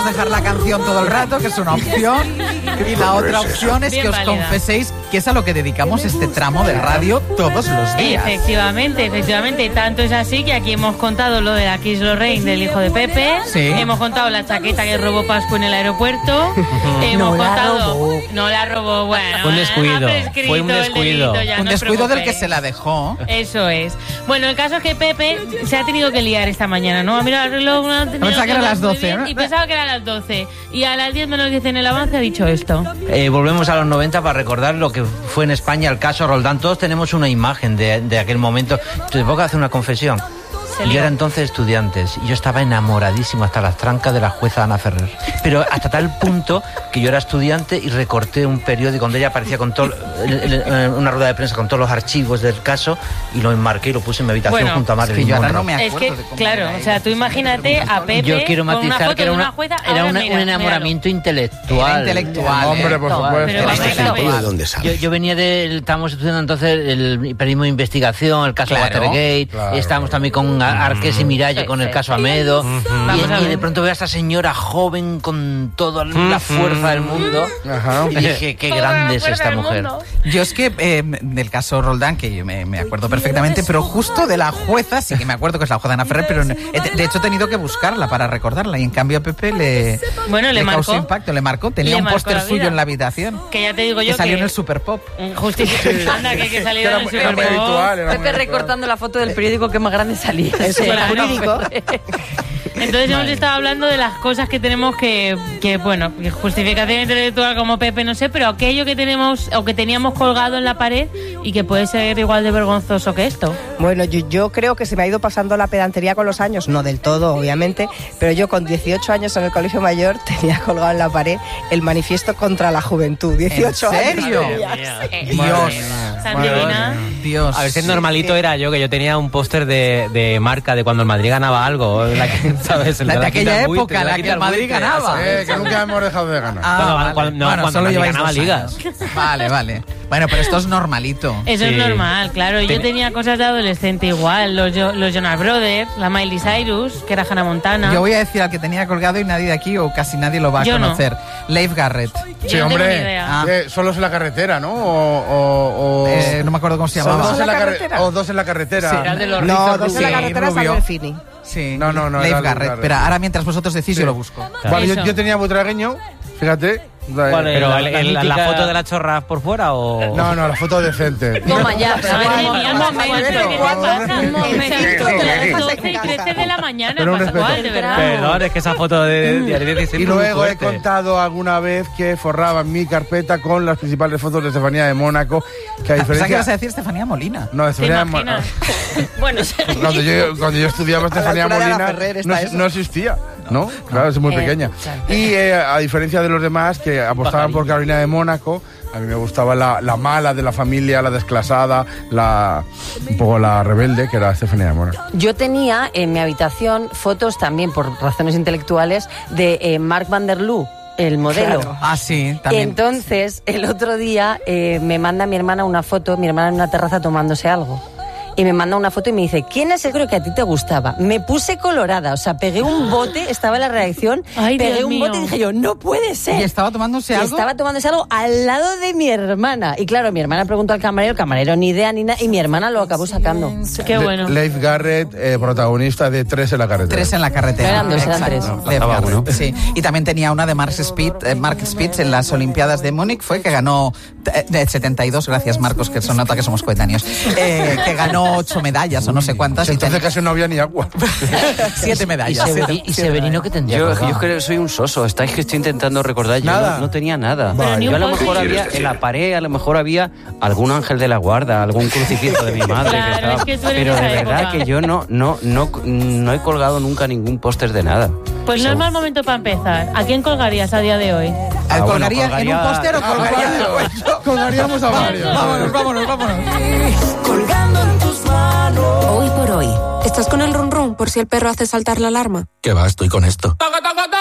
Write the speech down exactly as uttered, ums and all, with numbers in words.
dejar la canción todo el rato, que es una opción, y la otra opción es Bien que os válida. confeséis que es a lo que dedicamos este tramo de radio todos los días. Efectivamente, efectivamente. Tanto es así que aquí hemos contado lo de la Kiss Lorraine del hijo de Pepe. Sí. Hemos contado la chaqueta que robó Pascu en el aeropuerto. Hemos No la contado. robó. No la robó, bueno. Fue un descuido, ha prescrito fue un el descuido. delito, ya, Un no os descuido del que preocupéis. se la dejó. Eso es. Bueno, el caso es que Pepe se ha tenido que liar esta mañana, ¿no? Ha mirado el reloj, no ha tenido Pensaba que era muy las doce, bien, ¿no? y pensaba que era las doce. Y a las diez menos diez en el avance ha dicho esto. Eh, volvemos a los noventa para recordar lo que fue en España el caso Roldán. Todos tenemos una imagen de, de aquel momento. Te puedo hacer una confesión. Se Yo lió. era entonces estudiante y yo estaba enamoradísimo hasta las trancas de la jueza Ana Ferrer. Pero hasta tal punto que yo era estudiante y recorté un periódico donde ella aparecía con todo, una rueda de prensa con todos los archivos del caso y lo enmarqué y lo puse en mi habitación Bueno, junto a Es Marilyn que yo ahora Monroe. no me Es acuerdo que, de cómo claro, era o sea, ella. tú imagínate a Pepe Yo quiero con una matizar foto que era de una, una jueza. era ahora una- mira, un enamoramiento intelectual. Era intelectual. Hombre, ¿eh? por Pero supuesto. vamos ¿Este a tipo ver. de dónde sale? Yo, yo venía de, estábamos estudiando entonces el periodismo de investigación, el caso Claro, Watergate, claro. estábamos también con Ar- Arqués y Miralles con el caso Amedo, Vamos y, a y ver. de pronto veo a esta señora joven con toda la fuerza del mundo, Ajá. y dije, qué grande es esta mujer. Yo es que eh, del caso Roldán, que yo me, me acuerdo perfectamente, pero justo de la jueza, sí que me acuerdo que es la jueza Ana Ferrer, pero no- he te- de hecho he tenido que buscarla para recordarla y en cambio a Pepe le, Bueno, le causó marcó. impacto, le marcó. Tenía Le un marcó póster la suyo vida. en la habitación Que ya te digo que yo salió que... en el Super Pop. Justifica, anda, que, que salió Era, en el era muy Super Bowl. habitual. Era muy Pepe habitual. recortando la foto del periódico que más grande salía. Eso era Claro. jurídico. Entonces hemos estado hablando de las cosas que tenemos que, que bueno, que justificación intelectual como Pepe, no sé, pero aquello que tenemos o que teníamos colgado en la pared y que puede ser igual de vergonzoso que esto. Bueno, yo, yo creo que se me ha ido pasando la pedantería con los años, no del todo, obviamente, pero yo con dieciocho años en el colegio mayor tenía colgado en la pared el manifiesto contra la juventud. dieciocho ¿En serio? años. Dios, Santivina. Dios. A ver si normalito era yo, que yo tenía un póster de, de marca de cuando el Madrid ganaba algo. La que, ¿sabes? El La de la aquella quita el buitre, época, la que quita el Madrid buitre, ganaba. ¿sabes? Eh, que nunca hemos dejado de ganar. Ah, Cuando- vale. cuando- no, bueno, cuando solo Madrid lleváis ganaba dos ligas. años. Vale, vale. Bueno, pero esto es normalito. Eso Sí. es normal, claro. Yo Ten- tenía cosas de adolescente igual. Los, Jo- los Jonas Brothers, la Miley Cyrus, que era Hannah Montana. Yo voy a decir al que tenía colgado y nadie de aquí o casi nadie lo va a Yo no. conocer. Leif Garrett. Yo Sí, no tengo hombre. ni idea. Ah. Eh, solos en la carretera, ¿no? O, o, o- Eh, no me acuerdo cómo se o llamaba. dos en la carre- carretera? o dos en la carretera. Sí. Era el de los No, rizos dos en la Sí, carretera es rubio. Albert Finney. Sí. No, no, no, Leif era Leif Garrett. Garrett. Pero ahora mientras vosotros decís, yo lo busco. Vale, yo, Eso. yo tenía butragueño, fíjate. ¿Cuál es? Pero La- el- la el- la, mítica- foto de la chorra por fuera o... No, no, la foto decente. Toma ya, pero A ver, vamos, Emi, un vamos, momento, vamos, ¿qué te vamos, pasa? vamos, Un momento, sí, sí, son las sí. doce y trece de la mañana, Pero un Pascual, respeto. de verdad. Perdón, es que esa foto de diario dieciséis Y es muy luego he fuerte. contado alguna vez que forraba mi carpeta con las principales fotos de Estefanía de Mónaco, que a Pensaba que ibas a diferencia... decir Estefanía Molina. No, ¿Te Estefanía de imaginas? Mónaco. Bueno, sí. Cuando yo, cuando yo estudiaba Estefanía altura de la Molina, Ferrer está no, eso. no existía, ¿no? Claro, es muy Eh, pequeña. claro. Y eh, a diferencia de los demás que apostaban por Carolina de Mónaco, a mí me gustaba la, la mala de la familia, la desclasada, la un poco la rebelde, que era Estefanía de Mónaco. Yo tenía en mi habitación fotos también, por razones intelectuales, de eh, Mark Van der Loo, el modelo. Claro. Ah, sí, también. Entonces, el otro día eh, me manda mi hermana una foto, mi hermana en una terraza tomándose algo. Y me manda una foto y me dice, ¿quién es el creo que a ti te gustaba? Me puse colorada, o sea, pegué un bote, estaba en la redacción, Ay, pegué Dios un mío. bote y dije yo, no puede ser. ¿Y estaba tomándose Y algo? estaba tomándose algo al lado de mi hermana. Y claro, mi hermana preguntó al camarero, el camarero ni idea ni nada, y mi hermana lo acabó sacando. Qué bueno. Le- Leif Garrett, eh, protagonista de Tres en la carretera. Tres en la carretera. Eran dos, eran Exacto. tres. Leif Faltaba Garrett, uno. sí. Y también tenía una de Mark Spitz, eh, Mark Spitz en las Olimpiadas de Múnich, fue que ganó eh, de setenta y dos, gracias Marcos, que se nota que somos coetáneos, eh, que ganó ocho medallas o no sé cuántas. y Entonces ten- casi no había ni agua. siete Y, medallas. Severi- y Severino que tendría Yo, colgado. yo creo que soy un soso. Estáis que estoy intentando recordar. Yo Nada. no, no tenía nada. Pero ni Yo un a lo post-it. mejor había, en la pared, a lo mejor había algún ángel de la guarda, algún crucifijo de mi madre. Claro, que estaba- es que tú eres Pero de de esa verdad época. que yo no, no, no, no he colgado nunca ningún póster de nada. Pues no es mal momento para empezar. ¿A quién colgarías a día de hoy? Eh, bueno, ¿Colgaría en un colgaría- póster o colgaría? Colgaríamos a varios. Vámonos, vámonos, vámonos. Hoy por hoy. ¿Estás con el run run por si el perro hace saltar la alarma? Que va, estoy con esto.